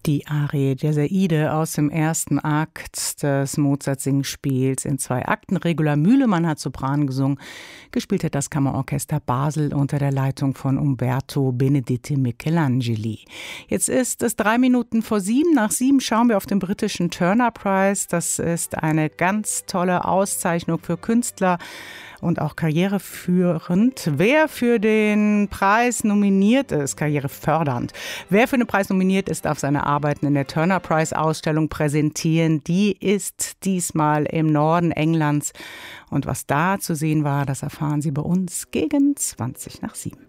Die Arie der Seide aus dem ersten Akt des Mozart-Singspiels in 2 Akten. Regula Mühlemann hat Sopran gesungen. Gespielt hat das Kammerorchester Basel unter der Leitung von Umberto Benedetti Michelangeli. Jetzt ist es 3 Minuten vor 7. Nach 7 schauen wir auf den britischen Turner Prize. Das ist eine ganz tolle Auszeichnung für Künstler und auch karriereführend. Wer für den Preis nominiert ist, karrierefördernd, wer für den Preis nominiert ist, darf seine Arbeiten in der Turner Prize Ausstellung präsentieren. Die ist diesmal im Norden Englands. Und was da zu sehen war, das erfahren Sie bei uns gegen 7:20.